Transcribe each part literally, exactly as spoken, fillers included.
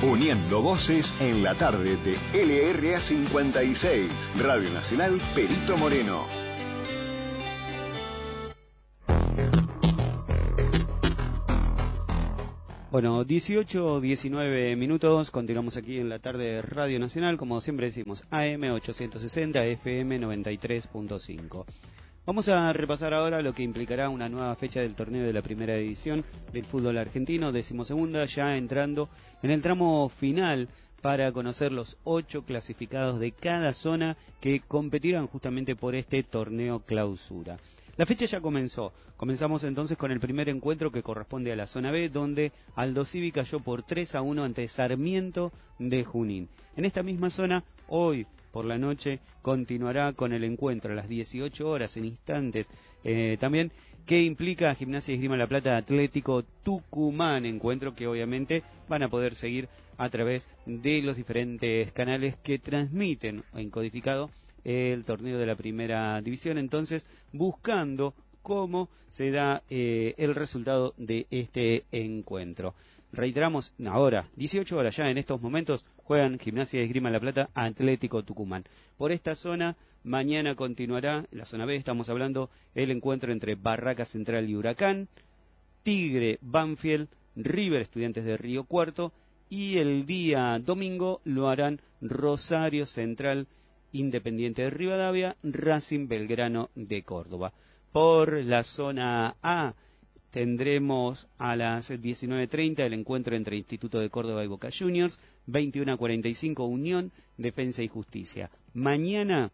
Uniendo voces en la tarde de L R A cincuenta y seis, Radio Nacional Perito Moreno. Bueno, dieciocho, diecinueve minutos, continuamos aquí en la tarde de Radio Nacional, como siempre decimos, A M ochocientos sesenta, F M noventa y tres punto cinco. Vamos a repasar ahora lo que implicará una nueva fecha del torneo de la primera edición del fútbol argentino, decimosegunda, ya entrando en el tramo final para conocer los ocho clasificados de cada zona que competirán justamente por este torneo clausura. La fecha ya comenzó. Comenzamos entonces con el primer encuentro que corresponde a la zona B, donde Aldo Civi cayó por tres a uno ante Sarmiento de Junín. En esta misma zona, hoy por la noche, continuará con el encuentro a las dieciocho horas en instantes. Eh, también, que implica Gimnasia y Esgrima La Plata Atlético Tucumán, encuentro que obviamente van a poder seguir a través de los diferentes canales que transmiten en codificado el torneo de la primera división, entonces buscando cómo se da eh, el resultado de este encuentro. Reiteramos, ahora, dieciocho horas ya en estos momentos, juegan Gimnasia y Esgrima La Plata Atlético Tucumán. Por esta zona, mañana continuará, en la zona B estamos hablando, el encuentro entre Barraca Central y Huracán, Tigre, Banfield, River Estudiantes de Río Cuarto, y el día domingo lo harán Rosario Central, Independiente de Rivadavia, Racing Belgrano de Córdoba. Por la zona A tendremos a las diecinueve treinta el encuentro entre Instituto de Córdoba y Boca Juniors, veintiuno cuarenta y cinco Unión, Defensa y Justicia. Mañana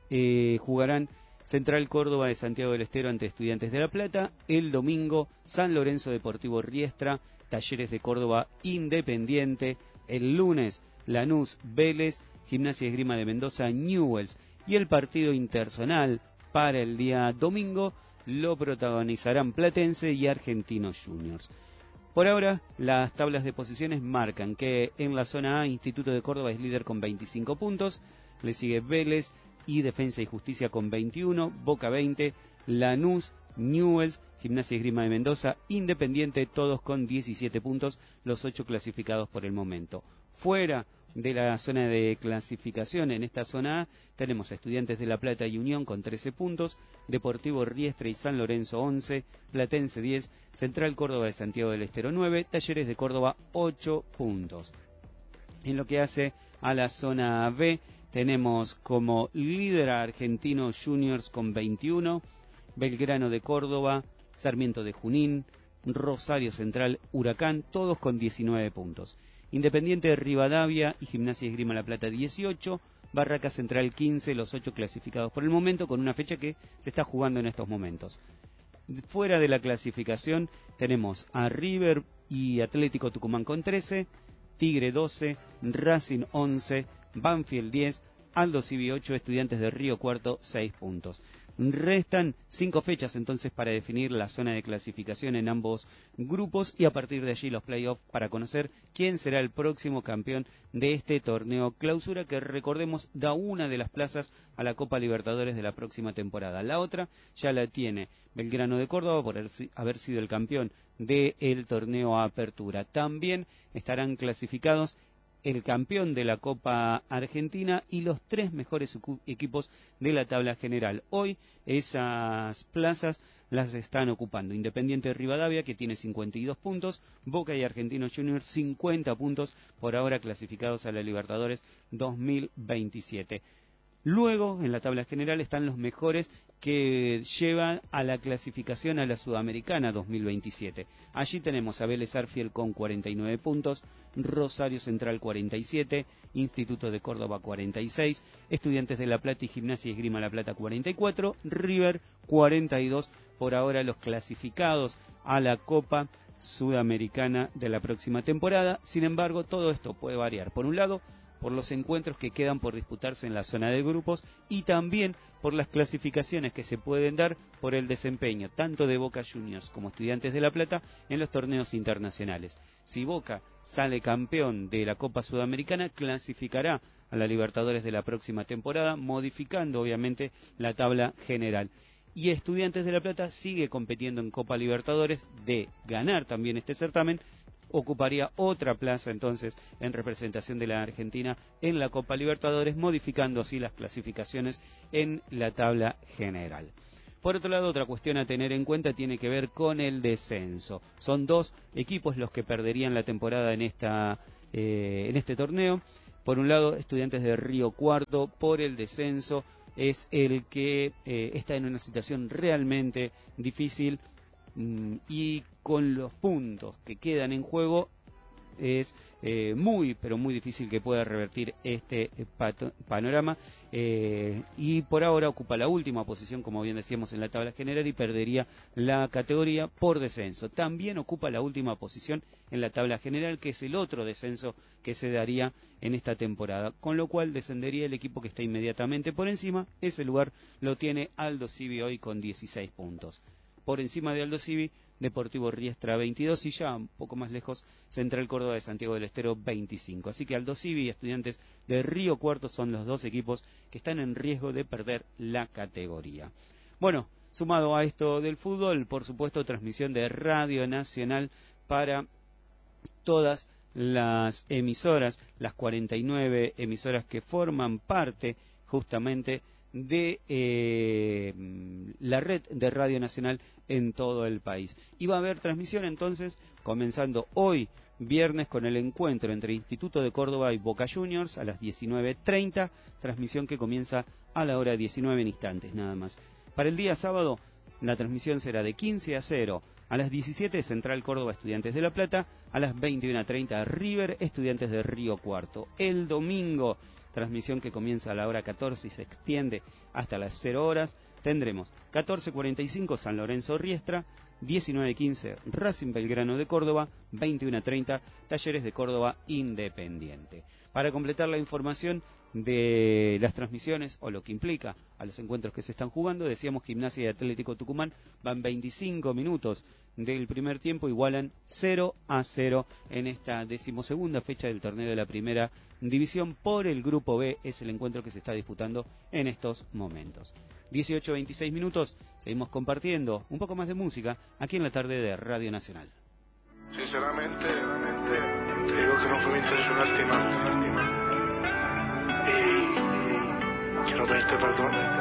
eh, jugarán Central Córdoba de Santiago del Estero ante Estudiantes de La Plata. El domingo, San Lorenzo Deportivo Riestra, Talleres de Córdoba Independiente. El lunes, Lanús Vélez, Gimnasia y Esgrima de Mendoza Newell's. Y el partido interzonal para el día domingo lo protagonizarán Platense y Argentinos Juniors. Por ahora, las tablas de posiciones marcan que en la zona A, Instituto de Córdoba es líder con veinticinco puntos, le sigue Vélez y Defensa y Justicia con veintiuno, Boca veinte, Lanús, Newell's, Gimnasia y Esgrima de Mendoza, Independiente, todos con diecisiete puntos, los ocho clasificados por el momento. Fuera de la zona de clasificación, en esta zona A, tenemos a Estudiantes de La Plata y Unión con trece puntos, Deportivo Riestra y San Lorenzo once, Platense diez, Central Córdoba de Santiago del Estero nueve, Talleres de Córdoba ocho puntos. En lo que hace a la zona B, tenemos como líder a Argentinos Juniors con veintiuno, Belgrano de Córdoba, Sarmiento de Junín, Rosario Central, Huracán, todos con diecinueve puntos. Independiente de Rivadavia y Gimnasia y Esgrima La Plata dieciocho, Barraca Central quince, los ocho clasificados por el momento, con una fecha que se está jugando en estos momentos. Fuera de la clasificación tenemos a River y Atlético Tucumán con trece, Tigre doce, Racing once, Banfield diez, Aldo Civi ocho, Estudiantes de Río Cuarto seis puntos. Restan cinco fechas entonces para definir la zona de clasificación en ambos grupos y a partir de allí los playoffs para conocer quién será el próximo campeón de este torneo clausura, que recordemos da una de las plazas a la Copa Libertadores de la próxima temporada. La otra ya la tiene Belgrano de Córdoba por haber sido el campeón del torneo Apertura. También estarán clasificados el campeón de la Copa Argentina y los tres mejores equipos de la tabla general. Hoy esas plazas las están ocupando Independiente de Rivadavia, que tiene cincuenta y dos puntos, Boca y Argentinos Juniors cincuenta puntos, por ahora clasificados a la Libertadores dos mil veintisiete. Luego, en la tabla general, están los mejores que llevan a la clasificación a la Sudamericana dos mil veintisiete. Allí tenemos a Vélez Arfiel con cuarenta y nueve puntos, Rosario Central cuarenta y siete, Instituto de Córdoba cuarenta y seis, Estudiantes de La Plata y Gimnasia y Esgrima La Plata cuarenta y cuatro, River cuarenta y dos, por ahora los clasificados a la Copa Sudamericana de la próxima temporada. Sin embargo, todo esto puede variar. Por un lado, por los encuentros que quedan por disputarse en la zona de grupos y también por las clasificaciones que se pueden dar por el desempeño tanto de Boca Juniors como Estudiantes de La Plata en los torneos internacionales. Si Boca sale campeón de la Copa Sudamericana, clasificará a la Libertadores de la próxima temporada, modificando obviamente la tabla general. Y Estudiantes de La Plata sigue compitiendo en Copa Libertadores. De ganar también este certamen, ocuparía otra plaza entonces en representación de la Argentina en la Copa Libertadores, modificando así las clasificaciones en la tabla general. Por otro lado, otra cuestión a tener en cuenta tiene que ver con el descenso. Son dos equipos los que perderían la temporada en, esta, eh, en este torneo. Por un lado, Estudiantes de Río Cuarto, por el descenso, es el que eh, está en una situación realmente difícil mmm, y con los puntos que quedan en juego es eh, muy, pero muy difícil que pueda revertir este eh, pato, panorama eh, y por ahora ocupa la última posición, como bien decíamos, en la tabla general y perdería la categoría por descenso. También ocupa la última posición en la tabla general, que es el otro descenso que se daría en esta temporada, con lo cual descendería el equipo que está inmediatamente por encima. Ese lugar lo tiene Aldo Civi hoy con dieciséis puntos. Por encima de Aldo Civi, Deportivo Riestra veintidós y ya un poco más lejos Central Córdoba de Santiago del Estero veinticinco. Así que Aldo Civi y Estudiantes de Río Cuarto son los dos equipos que están en riesgo de perder la categoría. Bueno, sumado a esto del fútbol, por supuesto, transmisión de Radio Nacional para todas las emisoras, las cuarenta y nueve emisoras que forman parte justamente de eh, la red de Radio Nacional en todo el país. Y va a haber transmisión entonces, comenzando hoy, viernes, con el encuentro entre Instituto de Córdoba y Boca Juniors a las diecinueve treinta, transmisión que comienza a la hora diecinueve en instantes nada más. Para el día sábado, la transmisión será de quince a cero. A las diecisiete, Central Córdoba Estudiantes de La Plata. A las veintiuna treinta, River Estudiantes de Río Cuarto. El domingo, transmisión que comienza a la hora catorce y se extiende hasta las cero horas. Tendremos catorce cuarenta y cinco San Lorenzo Riestra, diecinueve quince Racing Belgrano de Córdoba, veintiuna treinta Talleres de Córdoba Independiente. Para completar la información de las transmisiones o lo que implica a los encuentros que se están jugando, decíamos Gimnasia y Atlético Tucumán van veinticinco minutos del primer tiempo, igualan cero a cero en esta decimosegunda fecha del torneo de la primera división por el grupo B. Es el encuentro que se está disputando en estos momentos. dieciocho veintiséis minutos, seguimos compartiendo un poco más de música aquí en la tarde de Radio Nacional. Sinceramente, te digo que no fue mi intención lastimarte y quiero pedirte perdón.